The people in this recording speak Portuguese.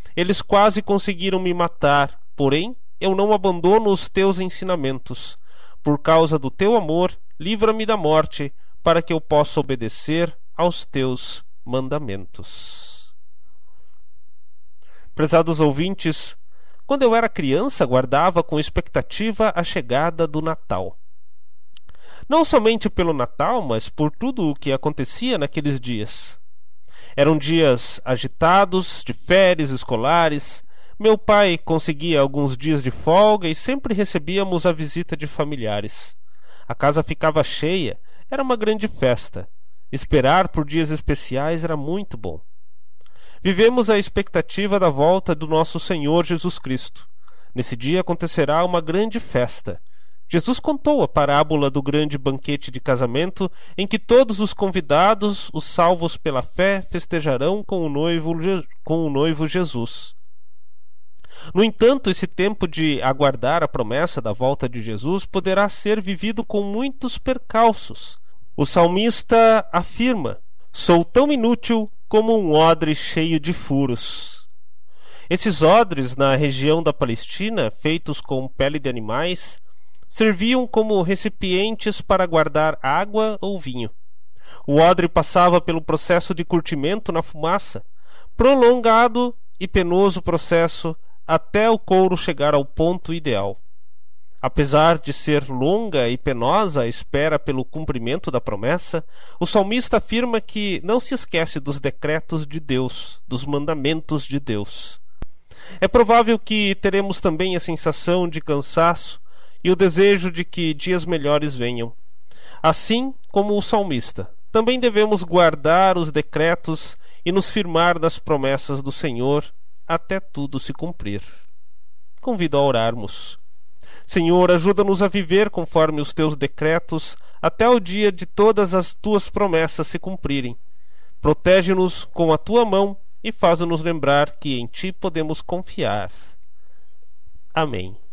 Eles quase conseguiram me matar, porém eu não abandono os teus ensinamentos. Por causa do teu amor, livra-me da morte, para que eu possa obedecer aos teus mandamentos. Prezados ouvintes, quando eu era criança, aguardava com expectativa a chegada do Natal. Não somente pelo Natal, mas por tudo o que acontecia naqueles dias. Eram dias agitados, de férias escolares. Meu pai conseguia alguns dias de folga e sempre recebíamos a visita de familiares. A casa ficava cheia, era uma grande festa. Esperar por dias especiais era muito bom. Vivemos a expectativa da volta do nosso Senhor Jesus Cristo. Nesse dia acontecerá uma grande festa. Jesus contou a parábola do grande banquete de casamento em que todos os convidados, os salvos pela fé, festejarão com o noivo Jesus. No entanto, esse tempo de aguardar a promessa da volta de Jesus poderá ser vivido com muitos percalços. O salmista afirma: "Sou tão inútil como um odre cheio de furos." Esses odres, na região da Palestina, feitos com pele de animais, serviam como recipientes para guardar água ou vinho. O odre passava pelo processo de curtimento na fumaça, prolongado e penoso processo até o couro chegar ao ponto ideal. Apesar de ser longa e penosa a espera pelo cumprimento da promessa, o salmista afirma que não se esquece dos decretos de Deus, dos mandamentos de Deus. É provável que teremos também a sensação de cansaço e o desejo de que dias melhores venham. Assim como o salmista, também devemos guardar os decretos e nos firmar nas promessas do Senhor até tudo se cumprir. Convido a orarmos. Senhor, ajuda-nos a viver conforme os teus decretos até o dia de todas as tuas promessas se cumprirem. Protege-nos com a tua mão e faz-nos lembrar que em ti podemos confiar. Amém.